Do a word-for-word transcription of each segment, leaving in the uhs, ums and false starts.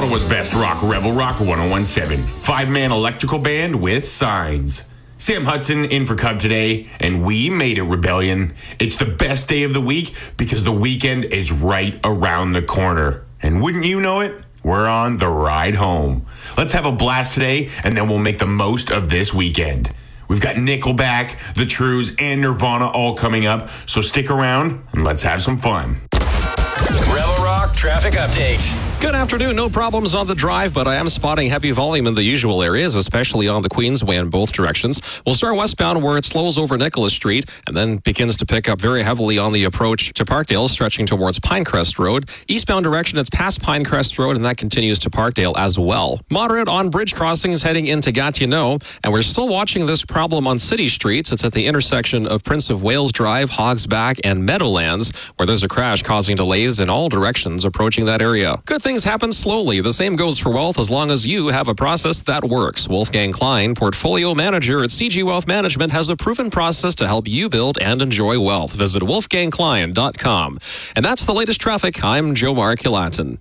Ottawa's best rock, Rebel Rock one oh one seven. Five-man electrical band with signs. Sam Hudson in for Cub today, and we made it, Rebellion. It's the best day of the week because the weekend is right around the corner. And wouldn't you know it? We're on the ride home. Let's have a blast today, and then we'll make the most of this weekend. We've got Nickelback, The Trues, and Nirvana all coming up, so stick around and let's have some fun. Rebel Rock Traffic Update. Good afternoon. No problems on the drive, but I am spotting heavy volume in the usual areas, especially on the Queensway in both directions. We'll start westbound where it slows over Nicholas Street and then begins to pick up very heavily on the approach to Parkdale, stretching towards Pinecrest Road. Eastbound direction, it's past Pinecrest Road, and that continues to Parkdale as well. Moderate on bridge crossings heading into Gatineau, and we're still watching this problem on City Streets. It's at the intersection of Prince of Wales Drive, Hogs Back, and Meadowlands, where there's a crash causing delays in all directions approaching that area. Good things happen slowly. The same goes for wealth as long as you have a process that works. Wolfgang Klein, portfolio manager at C G Wealth Management, has a proven process to help you build and enjoy wealth. Visit wolfgang klein dot com. And that's the latest traffic. I'm Joe Mark Hilatin.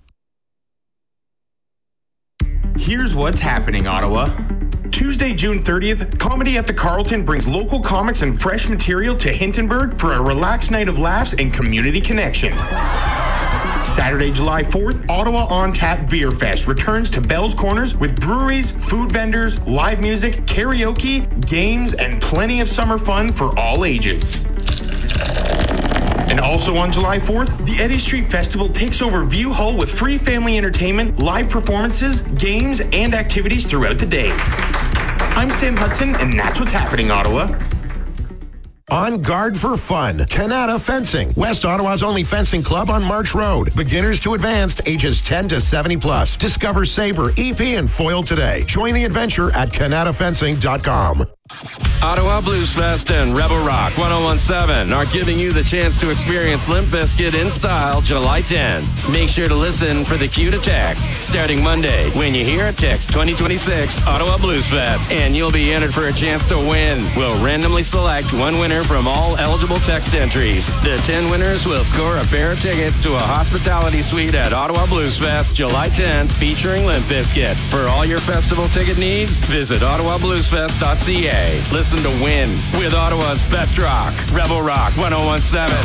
Here's what's happening, Ottawa. Tuesday, June thirtieth, Comedy at the Carlton brings local comics and fresh material to Hintonburg for a relaxed night of laughs and community connection. Saturday, July fourth, Ottawa On Tap Beer Fest returns to Bell's Corners with breweries, food vendors, live music, karaoke, games, and plenty of summer fun for all ages. And also on July fourth, the Eddy Street Festival takes over View Hall with free family entertainment, live performances, games, and activities throughout the day. I'm Sam Hudson, and that's what's happening, Ottawa. On guard for fun. Canada Fencing, West Ottawa's only fencing club on March Road. Beginners to advanced, ages ten to seventy plus. Discover saber, E P, and foil today. Join the adventure at canada fencing dot com. Ottawa Blues Fest and Rebel Rock one oh one seven are giving you the chance to experience Limp Bizkit in style July tenth. Make sure to listen for the cue to text starting Monday. When you hear it, text twenty twenty-six Ottawa Blues Fest and you'll be entered for a chance to win. We'll randomly select one winner from all eligible text entries. The ten winners will score a pair of tickets to a hospitality suite at Ottawa Blues Fest July tenth featuring Limp Bizkit. For all your festival ticket needs, visit ottawa blues fest dot c a. Listen to Win with Ottawa's best rock, Rebel Rock one oh one seven.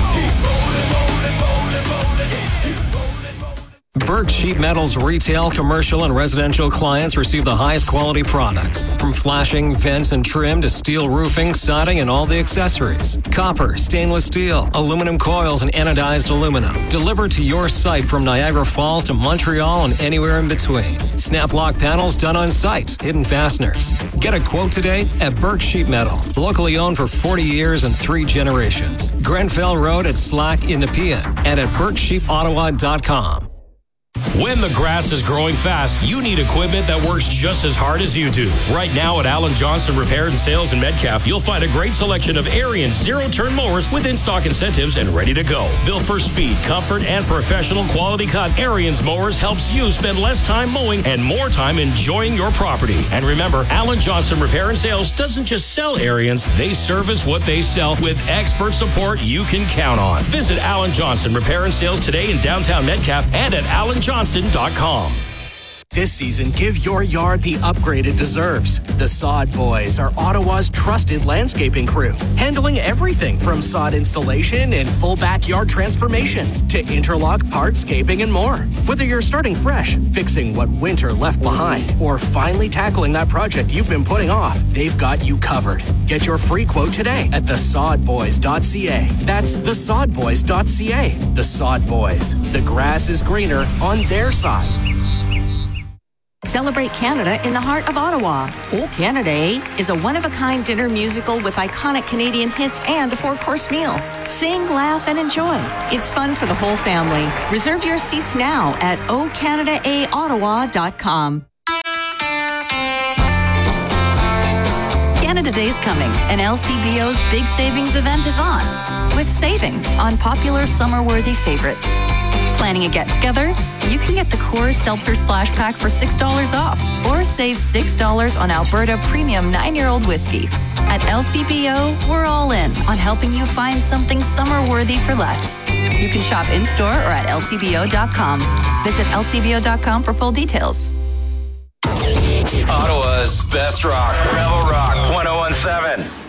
Burke Sheet Metal's retail, commercial, and residential clients receive the highest quality products, from flashing, vents, and trim to steel roofing, siding, and all the accessories. Copper, stainless steel, aluminum coils, and anodized aluminum. Delivered to your site from Niagara Falls to Montreal and anywhere in between. Snap lock panels done on site. Hidden fasteners. Get a quote today at Burke Sheet Metal. Locally owned for forty years and three generations. Grenfell Road at Slack in Nepean and at burke sheep ottawa dot com. When the grass is growing fast, you need equipment that works just as hard as you do. Right now at Alan Johnson Repair and Sales in Metcalf, you'll find a great selection of Ariens zero-turn mowers with in-stock incentives and ready to go. Built for speed, comfort, and professional quality cut, Ariens mowers helps you spend less time mowing and more time enjoying your property. And remember, Alan Johnson Repair and Sales doesn't just sell Ariens, they service what they sell with expert support you can count on. Visit Alan Johnson Repair and Sales today in downtown Metcalf and at alan johnston dot com. This season, give your yard the upgrade it deserves. The Sod Boys are Ottawa's trusted landscaping crew, handling everything from sod installation and full backyard transformations to interlock, hardscaping, and more. Whether you're starting fresh, fixing what winter left behind, or finally tackling that project you've been putting off, they've got you covered. Get your free quote today at the sod boys dot c a. That's the sod boys dot c a. The Sod Boys. The grass is greener on their side. Celebrate Canada in the heart of Ottawa. Oh Canada, eh? Is a one-of-a-kind dinner musical with iconic Canadian hits and a four-course meal. Sing, laugh, and enjoy. It's fun for the whole family. Reserve your seats now at o canada a ottawa dot com. Canada Day's coming, and L C B O's big savings event is on, with savings on popular summer-worthy favorites. Planning a get-together? You can get the Coors Seltzer Splash Pack for six dollars off, or save six dollars on Alberta Premium nine-year-old whiskey. At L C B O, we're all in on helping you find something summer-worthy for less. You can shop in-store or at L C B O dot com. Visit L C B O dot com for full details. Ottawa's best rock, Rebel Rock one oh one seven.